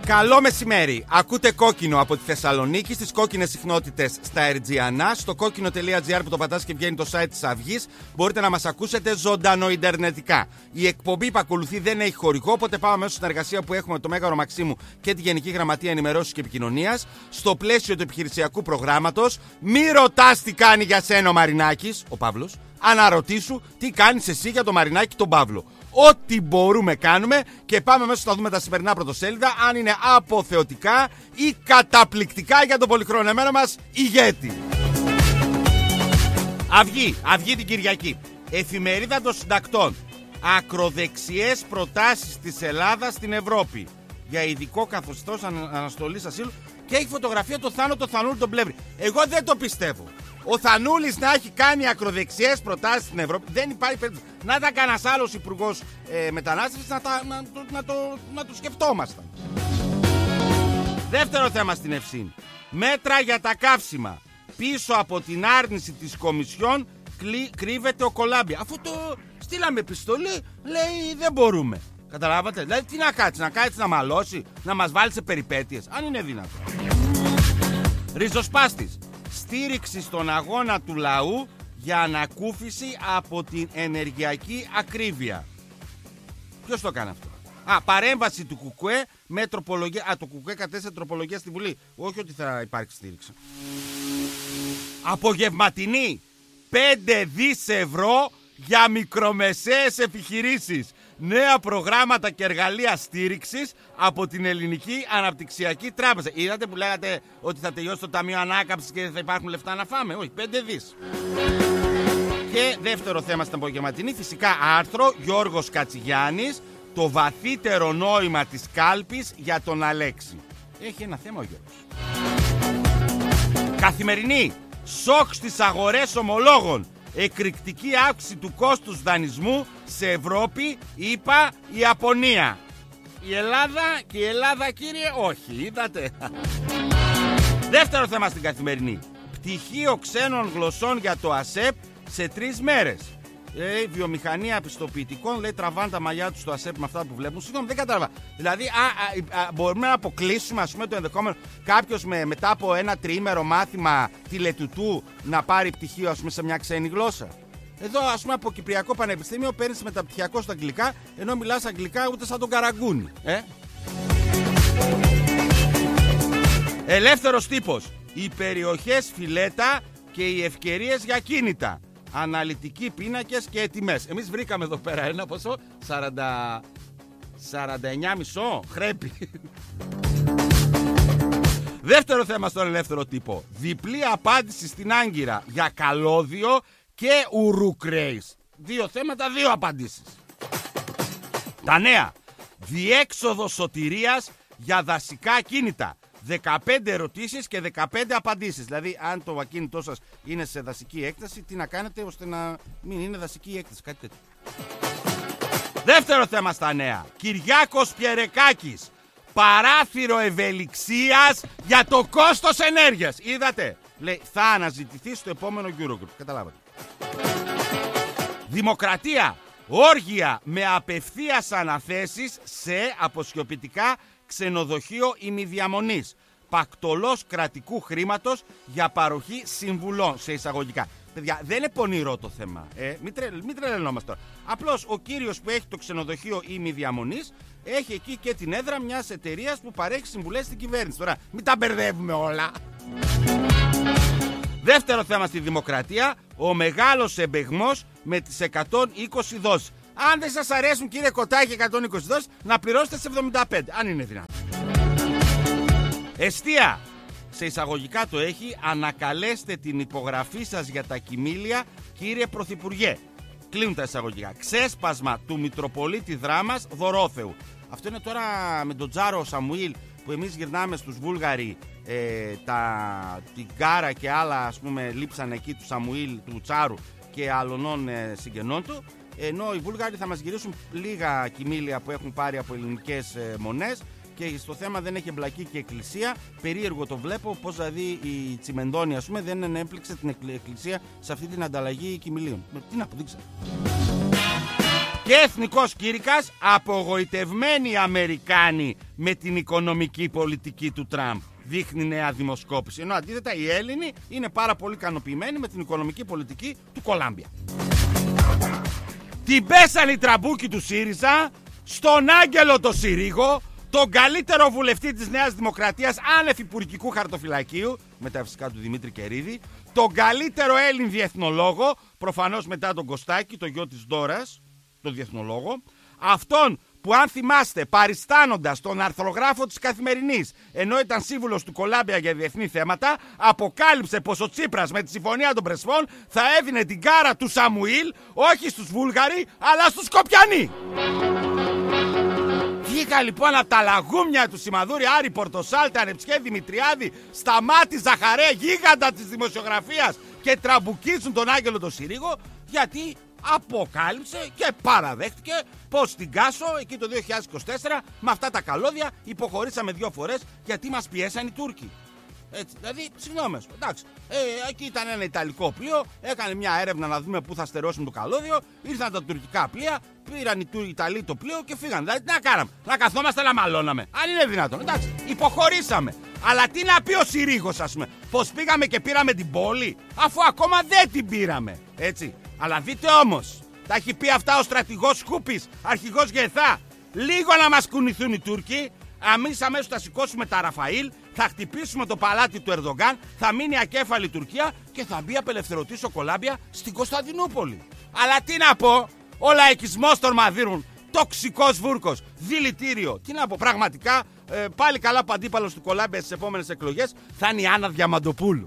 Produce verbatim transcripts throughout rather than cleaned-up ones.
Καλό μεσημέρι. Ακούτε Κόκκινο από τη Θεσσαλονίκη στις κόκκινες συχνότητες στα Ερτζιανά. Στο κόκκινο τελεία τζι άρ που το πατάς και βγαίνει το site της Αυγής, μπορείτε να μας ακούσετε ζωντανοιντερνετικά. Η εκπομπή που ακολουθεί δεν έχει χορηγό, οπότε πάμε μέσα στην εργασία που έχουμε το Μέγαρο Μαξίμου και τη Γενική Γραμματεία Ενημερώσεως και Επικοινωνίας. Στο πλαίσιο του επιχειρησιακού προγράμματος, μη ρωτάς τι κάνει για σένα ο Μαρινάκης, ο Παύλος. Αναρωτήσου τι κάνεις εσύ για το Μαρινάκη τον Παύλο. Ό,τι μπορούμε κάνουμε και πάμε μέσα να δούμε τα σημερινά πρωτοσέλιδα, αν είναι αποθεωτικά ή καταπληκτικά για τον πολυχρονεμένο μας ηγέτη. Αυγή, Αυγή την Κυριακή. Εφημερίδα των Συντακτών. Ακροδεξιές προτάσεις της Ελλάδας στην Ευρώπη για ειδικό καθεστώς αναστολής ασύλου και έχει φωτογραφία το Θάνο το Θανούλη τον Πλεύρη. Εγώ δεν το πιστεύω. Ο Θανούλης να έχει κάνει ακροδεξιές προτάσεις στην Ευρώπη, δεν υπάρχει περίπτωση. Να ήταν κανένας άλλος υπουργός ε, μετανάστευσης να, τα, να, να, να, το, να το σκεφτόμασταν. Δεύτερο θέμα στην Ευσύνη. Μέτρα για τα καύσιμα. Πίσω από την άρνηση της Κομισιόν κλει, κρύβεται ο Κολάμπια. Αφού το στείλαμε επιστολή, λέει δεν μπορούμε. Καταλάβατε, δηλαδή τι να κάτσει, να κάτσει να μαλώσει, να μας βάλει σε περιπέτειες, αν είναι δυνατό. Ριζοσπάστης. Στήριξη στον αγώνα του λαού για ανακούφιση από την ενεργειακή ακρίβεια. Ποιος το κάνει αυτό? Α, παρέμβαση του Κουκουέ με τροπολογία. Α, το Κουκουέ κατέθεσε τροπολογία στη Βουλή. Όχι ότι θα υπάρξει στήριξη. Απογευματινή. πέντε δισεκατομμύρια ευρώ για μικρομεσαίες επιχειρήσεις. Νέα προγράμματα και εργαλεία στήριξης από την Ελληνική Αναπτυξιακή Τράπεζα. Είδατε που λέγατε ότι θα τελειώσει το Ταμείο Ανάκαμψης και δεν θα υπάρχουν λεφτά να φάμε? Όχι, πέντε δις. Και δεύτερο θέμα στην απογευματινή, φυσικά άρθρο Γιώργος Κατσιγιάννης, το βαθύτερο νόημα της κάλπης για τον Αλέξη. Έχει ένα θέμα ο Γιώργος. Καθημερινή. Σοκ στις αγορές ομολόγων. Εκρηκτική αύξηση του κόστους δανεισμού σε Ευρώπη, ΗΠΑ, Ιαπωνία. Η Ελλάδα και η Ελλάδα, κύριε, όχι, είδατε. Δεύτερο θέμα στην Καθημερινή. Πτυχίο ξένων γλωσσών για το ΑΣΕΠ σε τρεις μέρες. Λέει, βιομηχανία πιστοποιητικών, λέει, τραβάνε τα μαλλιά τους στο ΑΣΕΠ με αυτά που βλέπουν. Συγγνώμη, δεν κατάλαβα. Δηλαδή, α, α, α, μπορούμε να αποκλείσουμε, ας πούμε, το ενδεχόμενο κάποιος με, μετά από ένα τριήμερο μάθημα τηλετουτού να πάρει πτυχίο, ας πούμε, σε μια ξένη γλώσσα. Εδώ, ας πούμε, από Κυπριακό Πανεπιστήμιο παίρνεις μεταπτυχιακό στα αγγλικά, ενώ μιλάς αγγλικά ούτε σαν τον Καραγκούνι. Ε? Ελεύθερος τύπος. Οι περιοχές φιλέτα και οι ευκαιρίες για κίνητα. Αναλυτικοί πίνακες και τιμές. Εμείς βρήκαμε εδώ πέρα ένα ποσό σαράντα, σαράντα εννιά μισό χρέπι. Δεύτερο θέμα στον ελεύθερο τύπο. Διπλή απάντηση στην Άγκυρα για καλώδιο και ουρουκρέις. Δύο θέματα, δύο απαντήσεις. Τα νέα. Διέξοδο σωτηρίας για δασικά κίνητα. δεκαπέντε ερωτήσεις και δεκαπέντε απαντήσεις. Δηλαδή, αν το ακίνητό σας είναι σε δασική έκταση, τι να κάνετε ώστε να μην είναι δασική έκταση, κάτι τέτοιο. Δεύτερο θέμα στα νέα. Κυριάκος Πιερεκάκης. Παράθυρο ευελιξίας για το κόστος ενέργειας. Είδατε. Λέει, θα αναζητηθεί στο επόμενο Eurogroup. Καταλάβατε. Δημοκρατία. Όργια με απευθείας αναθέσεις σε αποσιωπητικά ξενοδοχείο ημιδιαμονής. Πακτολός κρατικού χρήματος για παροχή συμβουλών σε εισαγωγικά. Παιδιά, δεν είναι πονηρό το θέμα. Ε, μην, τρε, μην τρελαινόμαστε τώρα. Απλώς ο κύριος που έχει το ξενοδοχείο ημιδιαμονής έχει εκεί και την έδρα μιας εταιρείας που παρέχει συμβουλές στην κυβέρνηση. Τώρα, μην τα μπερδεύουμε όλα. Δεύτερο θέμα στη Δημοκρατία. Ο μεγάλος εμπεγμός με τις εκατόν είκοσι δόσεις. Αν δεν σας αρέσουν, κύριε Κοτάκη, εκατόν είκοσι δόσεις, να πληρώσετε σε εβδομήντα πέντε, αν είναι δυνατό. Εστία. Σε εισαγωγικά το έχει. Ανακαλέστε την υπογραφή σας για τα κοιμήλια, κύριε Πρωθυπουργέ. Κλείνουν τα εισαγωγικά. Ξέσπασμα του Μητροπολίτη Δράμας Δωρόθεου. Αυτό είναι τώρα με τον Τζάρο Σαμουήλ που εμείς γυρνάμε στους Βούλγαροι. Ε, τα, την Κάρα και άλλα, ας πούμε, λείψαν εκεί του Σαμουήλ, του Τσάρου και άλλων ε, συγγενών του. Ενώ οι Βούλγαροι θα μας γυρίσουν λίγα κοιμήλια που έχουν πάρει από ελληνικές ε, μονές και στο θέμα δεν έχει εμπλακεί και η εκκλησία. Περίεργο το βλέπω, πως δηλαδή η Τσιμεντώνη, ας πούμε, δεν ενέπληξε την εκκλησία σε αυτή την ανταλλαγή κοιμηλίων. Τι να πω, δεν ξέρω. Και εθνικός κήρυκας, απογοητευμένοι οι Αμερικάνοι με την οικονομική πολιτική του Τραμπ. Δείχνει νέα δημοσκόπηση. Ενώ αντίθετα οι Έλληνοι είναι πάρα πολύ ικανοποιημένοι με την οικονομική πολιτική του Κολάμπια. Την πέσανε οι τραμπούκοι του ΣΥΡΙΖΑ στον Άγγελο το Συρίγο, τον καλύτερο βουλευτή της Νέας Δημοκρατίας, άνευ υπουργικού χαρτοφυλακίου, μετά φυσικά του Δημήτρη Κερίδη, τον καλύτερο Έλλην διεθνολόγο, προφανώς μετά τον Κωστάκη, το γιο της Ντόρας, τον διεθνολόγο, αυτόν που, αν θυμάστε, παριστάνοντας τον αρθρογράφο της Καθημερινής, ενώ ήταν σύμβουλος του Κολάμπια για διεθνή θέματα, αποκάλυψε πως ο Τσίπρας με τη Συμφωνία των Πρεσπών θα έδινε την κάρα του Σαμουήλ όχι στους Βούλγαροι, αλλά στους Σκοπιανοί. Βγήκα λοιπόν από τα λαγούμια του Σιμαδούρη, Άρη Πορτοσάλτε, Ανεψιέ Δημητριάδη, Σταμάτη Ζαχαρέ, γίγαντα της δημοσιογραφίας, και τραμπουκίζουν τον Άγγελο τον Συρίγο, γιατί αποκάλυψε και παραδέχτηκε πως στην Κάσο εκεί το δύο χιλιάδες είκοσι τέσσερα με αυτά τα καλώδια υποχωρήσαμε δύο φορές γιατί μας πιέσαν οι Τούρκοι. Έτσι, δηλαδή, συγγνώμη, εντάξει. Ε, εκεί ήταν ένα ιταλικό πλοίο, έκανε μια έρευνα να δούμε πού θα στερεώσουμε το καλώδιο. Ήρθαν τα τουρκικά πλοία, πήραν οι Ιταλοί το πλοίο και φύγαν. Δηλαδή, τι να κάναμε, να καθόμαστε να μαλώναμε. Αν είναι δυνατόν, εντάξει, υποχωρήσαμε. Αλλά τι να πει ο Συρίγος, ας πούμε, πως πήγαμε και πήραμε την πόλη, αφού ακόμα δεν την πήραμε. Έτσι. Αλλά δείτε όμως, τα έχει πει αυτά ο στρατηγός Σκούπης, αρχηγός Γεθά. Λίγο να μας κουνηθούν οι Τούρκοι. Εμείς αμέσως θα σηκώσουμε τα Ραφαήλ, θα χτυπήσουμε το παλάτι του Ερντογκάν, θα μείνει ακέφαλη Τουρκία και θα μπει απελευθερωτής ο Κολάμπια στην Κωνσταντινούπολη. Αλλά τι να πω, ο λαϊκισμός των μαδείρων, τοξικός βούρκος, δηλητήριο. Τι να πω, πραγματικά ε, πάλι καλά που αντίπαλος του Κολάμπια στις επόμενες εκλογές θα είναι η Άννα Διαμαντοπούλου.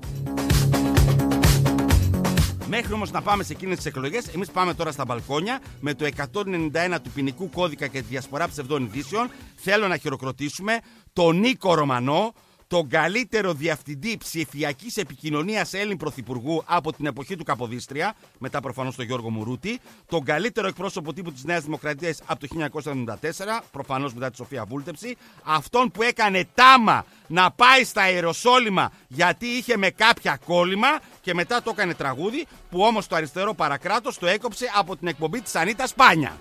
Μέχρι όμως να πάμε σε εκείνες τις εκλογές, εμείς πάμε τώρα στα μπαλκόνια με το εκατόν ενενήντα ένα του ποινικού κώδικα και τη διασπορά ψευδών ειδήσεων. Θέλω να χειροκροτήσουμε τον Νίκο Ρωμανό, τον καλύτερο διευθυντή ψηφιακής επικοινωνίας Έλλην Πρωθυπουργού από την εποχή του Καποδίστρια, μετά προφανώς τον Γιώργο Μουρούτη, τον καλύτερο εκπρόσωπο τύπου της Νέας Δημοκρατίας από το χίλια εννιακόσια εβδομήντα τέσσερα, προφανώς μετά τη Σοφία Βούλτεψη, αυτόν που έκανε τάμα να πάει στα Ιεροσόλυμα γιατί είχε με κάποια κόλλημα και μετά το έκανε τραγούδι, που όμως το αριστερό παρακράτος το έκοψε από την εκπομπή της Ανίτας Πάνια.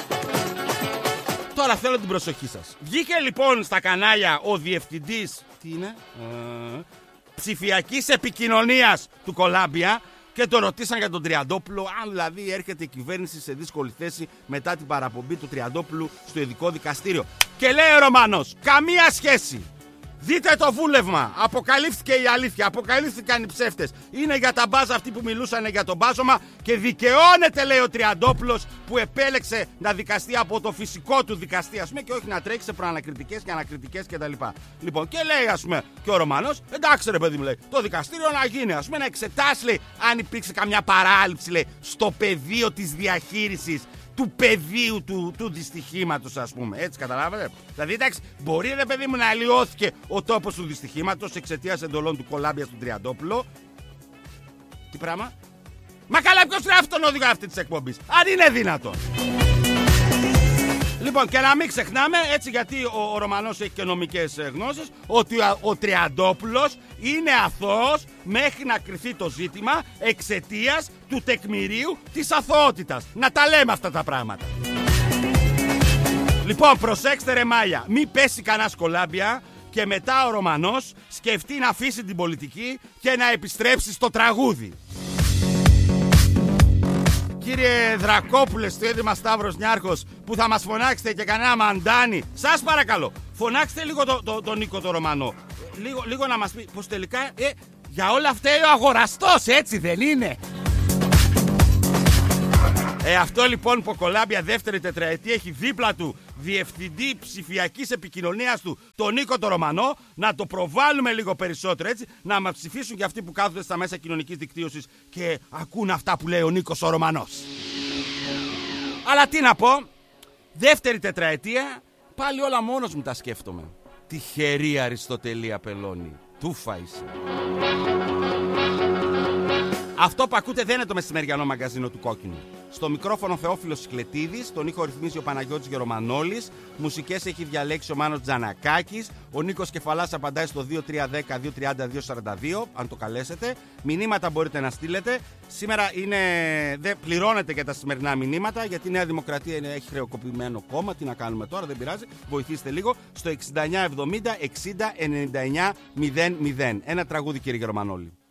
Τώρα θέλω την προσοχή σας. Βγήκε λοιπόν στα κανάλια ο διευθυντής τι είναι, ε, ψηφιακής επικοινωνίας του Κολάμπια και το ρωτήσαν για τον Τριαντόπουλο, αν δηλαδή έρχεται η κυβέρνηση σε δύσκολη θέση μετά την παραπομπή του Τριαντόπουλου στο ειδικό δικαστήριο. Και λέει ο Ρωμανός, καμία σχέση. Δείτε το βούλευμα. Αποκαλύφθηκε η αλήθεια. Αποκαλύφθηκαν οι ψεύτες. Είναι για τα μπάζα αυτοί που μιλούσαν για τον μπάζωμα και δικαιώνεται, λέει ο Τριαντόπουλος, που επέλεξε να δικαστεί από το φυσικό του δικαστή, ας πούμε, και όχι να τρέξει σε προανακριτικές και ανακριτικές κτλ. Λοιπόν, και λέει, ας πούμε, και ο Ρωμανός, εντάξει ρε παιδί μου, λέει, το δικαστήριο να γίνει, ας πούμε, να εξετάσει, λέει, αν υπήρξε καμιά παράληψη, λέει, στο πεδίο της διαχείρισης του πεδίου του, του δυστυχήματος, ας πούμε. Έτσι, καταλάβατε. Δηλαδή, εντάξει, μπορεί, ρε παιδί μου, να αλλοιώθηκε ο τόπος του δυστυχήματος εξαιτίας εντολών του Κολάμπια στον Τριαντόπουλο. Τι πράγμα? Μα καλά, ποιος γράφει τον οδηγό αυτή της εκπομπής, αν είναι δυνατόν? Λοιπόν, και να μην ξεχνάμε, έτσι, γιατί ο, ο Ρωμανός έχει και νομικές γνώσεις, ότι ο, ο Τριαντόπουλος είναι αθώος μέχρι να κρυθεί το ζήτημα εξαιτίας του τεκμηρίου της αθωότητας. Να τα λέμε αυτά τα πράγματα. Λοιπόν, προσέξτε ρε Μάγια, μην πέσει κανένα Κολάμπια και μετά ο Ρωμανός σκεφτεί να αφήσει την πολιτική και να επιστρέψει στο τραγούδι. Κύριε Δρακόπουλε, στο ίδρυμα Σταύρος Νιάρχος, που θα μας φωνάξετε και κανένα μαντάνι, σας παρακαλώ, φωνάξτε λίγο τον το, το Νίκο το Ρωμανό. Λίγο, λίγο να μας πει πως τελικά ε, για όλα αυτά είναι ο αγοραστός, έτσι δεν είναι? Ε, αυτό λοιπόν που ο Κολάμπια δεύτερη τετραετία έχει δίπλα του διευθυντή ψηφιακής επικοινωνίας του, τον Νίκο το Ρωμανό, να το προβάλλουμε λίγο περισσότερο, έτσι, να μας ψηφίσουν και αυτοί που κάθονται στα μέσα κοινωνικής δικτύωσης και ακούν αυτά που λέει ο Νίκος ο Ρωμανός. Αλλά τι να πω, δεύτερη τετραετία, πάλι όλα μόνος μου τα σκέφτομαι. Τυχερή Αριστοτελή Απελώνη, τούφα είσαι. Αυτό που ακούτε δεν είναι το μεσημεριανό μαγκαζίνο του Κόκκινου. Στο μικρόφωνο Θεόφιλος Σκλετίδης, τον ήχο ρυθμίζει ο Παναγιώτης Γερομανόλης, μουσικές έχει διαλέξει ο Μάνος Τζανακάκης, ο Νίκος Κεφαλάς απαντάει στο δύο τρία ένα μηδέν δύο τριάντα δύο σαράντα δύο, αν το καλέσετε. Μηνύματα μπορείτε να στείλετε. Σήμερα είναι... δεν πληρώνετε για τα σημερινά μηνύματα, γιατί η Νέα Δημοκρατία είναι... έχει χρεοκοπημένο κόμμα. Τι να κάνουμε τώρα, δεν πειράζει. Βοηθήστε λίγο στο εξήντα εννιά εβδομήντα εξήντα ενενήντα εννιά μηδέν μηδέν. Ένα τραγούδι, κύριε Γερομανόλη.